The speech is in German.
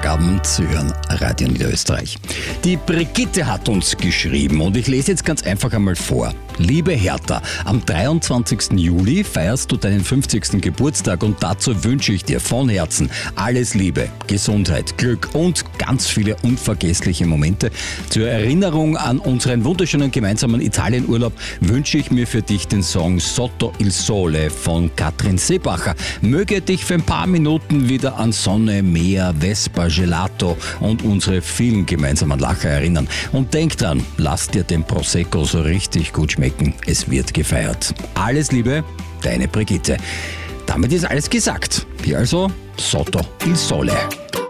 Freitagabend, Sie hören Radio Niederösterreich. Die Brigitte hat uns geschrieben und ich lese jetzt ganz einfach einmal vor. Liebe Hertha, am 23. Juli feierst du deinen 50. Geburtstag und dazu wünsche ich dir von Herzen alles Liebe, Gesundheit, Glück und ganz viele unvergessliche Momente. Zur Erinnerung an unseren wunderschönen gemeinsamen Italienurlaub wünsche ich mir für dich den Song Sotto il Sole von Katrin Seebacher. Möge dich für ein paar Minuten wieder an Sonne, Meer, Vespa, Gelato und unsere vielen gemeinsamen Lacher erinnern. Und denk dran, lass dir den Prosecco so richtig gut schmecken. Es wird gefeiert. Alles Liebe, deine Brigitte. Damit ist alles gesagt. Hier also Sotto il Sole.